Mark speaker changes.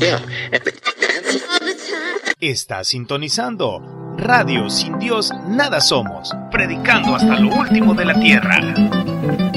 Speaker 1: Está sintonizando Radio Sin Dios Nada Somos, predicando hasta lo último de la tierra.